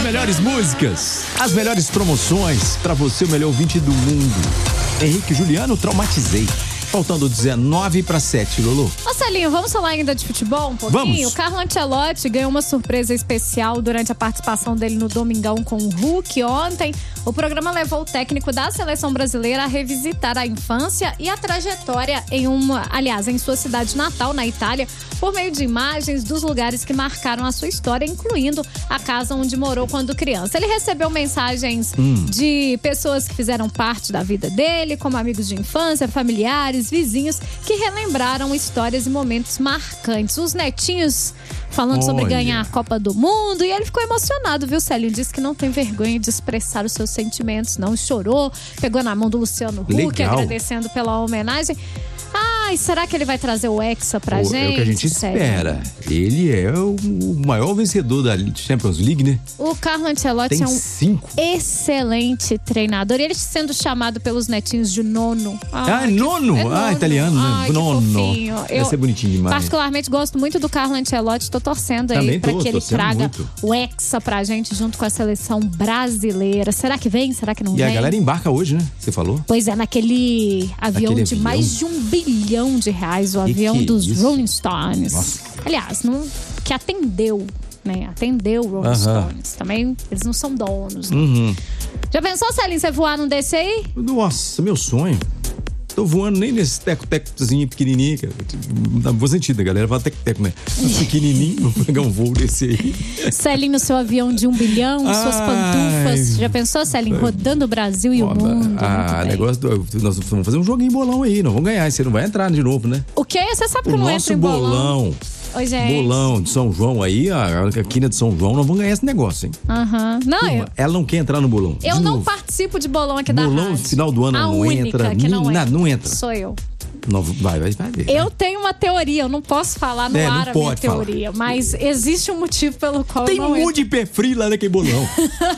melhores músicas, as melhores promoções, pra você o melhor ouvinte do mundo. Henrique e Juliano, Traumatizei. Faltando 19:07, Lulu. Ô Celinho, vamos falar ainda de futebol um pouquinho? Vamos. O Carlo Ancelotti ganhou uma surpresa especial durante a participação dele no Domingão com o Hulk ontem. O programa levou o técnico da seleção brasileira a revisitar a infância e a trajetória em sua cidade natal, na Itália, por meio de imagens dos lugares que marcaram a sua história, incluindo a casa onde morou quando criança. Ele recebeu mensagens de pessoas que fizeram parte da vida dele, como amigos de infância, familiares, vizinhos, que relembraram histórias e momentos marcantes. Os netinhos falando sobre ganhar a Copa do Mundo, e ele ficou emocionado, viu, Celinho? Disse que não tem vergonha de expressar os seus sentimentos, não chorou, pegou na mão do Luciano Huck, agradecendo pela homenagem. Ai, será que ele vai trazer o Hexa pra gente? É o que a gente espera. Ele é o maior vencedor da Champions League, né? O Carlo Ancelotti é um excelente treinador. E ele sendo chamado pelos netinhos de nono. Nono? Italiano, né? Ai, nono. Vai ser bonitinho demais. Particularmente gosto muito do Carlo Ancelotti. Tô torcendo aí pra que ele traga o Hexa pra gente junto com a seleção brasileira. Será que vem? Será que não vem? E a galera embarca hoje, né? Você falou? Pois é, naquele avião de mais de $1 bilhão, o avião dos Rolling Stones. Nossa. Aliás, que atendeu, né? Atendeu o Rolling Stones. Também, eles não são donos. Né? Já pensou, Celinho, você voar num desse aí? Nossa, meu sonho. Tô voando nem nesse teco-tecozinho pequenininho, cara. Não dá sentido, a galera fala teco-teco, né? Pequenininho, vou pegar um voo desse aí. Celinho, seu avião de $1 bilhão, suas pantufas. Já pensou, Celinho, rodando o Brasil e o mundo? Nós vamos fazer um joguinho bolão aí, nós vamos ganhar. Você não vai entrar de novo, né? O quê? Você sabe que não entra em bolão. Oi, gente. Bolão de São João aí, a quina de São João, nós vamos ganhar esse negócio, hein? Não, ela não quer entrar no bolão. Eu não participo de bolão aqui da rádio. Bolão no final do ano não entra. Que não entra. Sou eu. Vai ver. Eu tenho uma teoria, eu não posso falar no ar a minha teoria, mas existe um motivo pelo qual tem um monte de pé frio lá naquele bolão.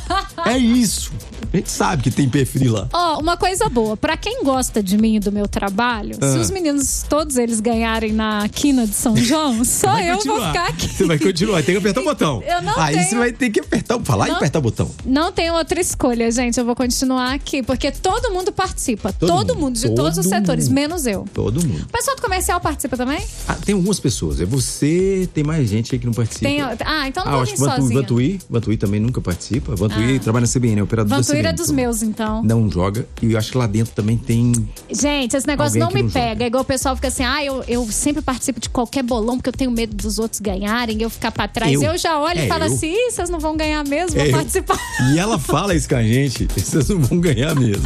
É isso. A gente sabe que tem pé frio lá. Uma coisa boa, pra quem gosta de mim e do meu trabalho, se os meninos, todos eles ganharem na quina de São João, só eu vou ficar aqui. Você vai continuar, tem que apertar o botão. Eu não Aí você vai ter que falar e apertar o botão. Não tem outra escolha, gente, eu vou continuar aqui, porque todo mundo participa, todo mundo, de todos os setores, menos eu. Todo mundo. O pessoal do comercial participa também? Tem algumas pessoas, você, tem mais gente aí que não participa. Então não vou vir sozinha. Vantuí também nunca participa. Vantuí trabalha na CBN, é operador da CBN. É dos meus, então. Não joga. E eu acho que lá dentro também tem... Gente, esse negócio não me pega. É igual o pessoal fica assim, eu sempre participo de qualquer bolão porque eu tenho medo dos outros ganharem, eu ficar pra trás. Eu já olho e falo assim, vocês não vão ganhar mesmo, vou participar. E ela fala isso com a gente, vocês não vão ganhar mesmo.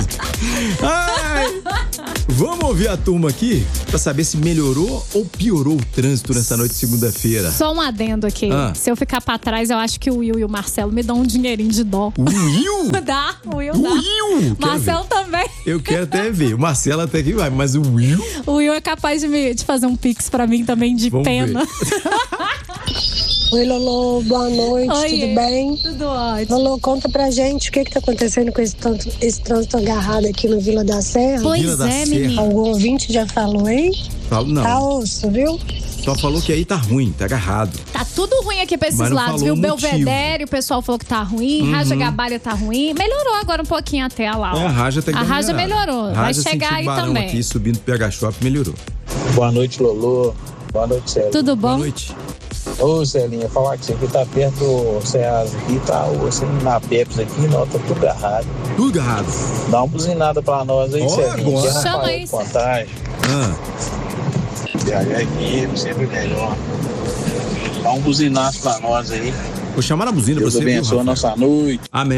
Vamos ouvir a turma aqui pra saber se melhorou ou piorou o trânsito nessa noite de segunda-feira. Só um adendo aqui. Se eu ficar pra trás, eu acho que o Will e o Marcelo me dão um dinheirinho de dó. O Will? Dá, o Will dá. Marcelo também. Eu quero até ver. O Marcelo até que vai, mas o Will... O Will é capaz de fazer um pix pra mim também de pena. Oi, Lolo, boa noite, tudo bem? Tudo ótimo. Lolo, conta pra gente o que tá acontecendo com esse trânsito agarrado aqui no Vila da Serra. Pois menino. Algum ouvinte já falou, hein? Não. Tá osso, viu? Só falou que aí tá ruim, tá agarrado. Tá tudo ruim aqui pra esses lados, viu? Belvedere, o pessoal falou que tá ruim. Raja Gabalha tá ruim. Melhorou agora um pouquinho até lá, ó. A Raja tá A Raja melhorou. Vai chegar aí também. Aqui subindo pro PH Shop melhorou. Boa noite, Lolo. Boa noite, Célia. Tudo bom? Boa noite. Ô, Celinha, falar que isso aqui tá perto do Ceasa aqui, tá assim, na Pepsi aqui, não, tá tudo agarrado. Tudo agarrado. Dá uma buzinada pra nós aí, Celinha. Chama isso. Viajar aqui, sempre melhor. Dá um buzinaço pra nós aí. Vou chamar a buzina pra você. Deus abençoe a nossa noite. Amém.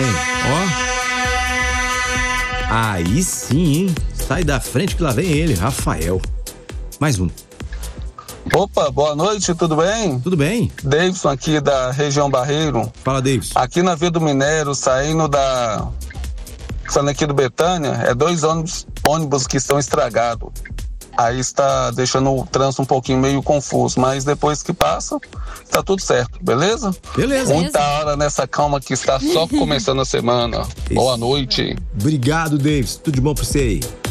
Aí sim, hein? Sai da frente que lá vem ele, Rafael. Mais um. Opa, boa noite, tudo bem? Tudo bem. Davidson aqui da região Barreiro. Fala, Davidson. Aqui na Via do Minério, saindo aqui do Betânia, é 2 ônibus que estão estragados. Aí está deixando o trânsito um pouquinho meio confuso, mas depois que passa, tá tudo certo, beleza? Beleza. Muita hora nessa calma que está só começando a semana. Boa noite. Obrigado, Davidson. Tudo de bom pra você aí.